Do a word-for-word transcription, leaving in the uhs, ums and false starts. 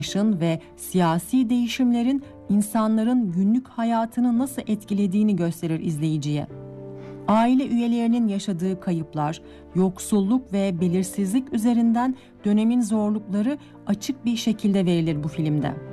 ve siyasi değişimlerin insanların günlük hayatını nasıl etkilediğini gösterir izleyiciye. Aile üyelerinin yaşadığı kayıplar, yoksulluk ve belirsizlik üzerinden dönemin zorlukları açık bir şekilde verilir bu filmde.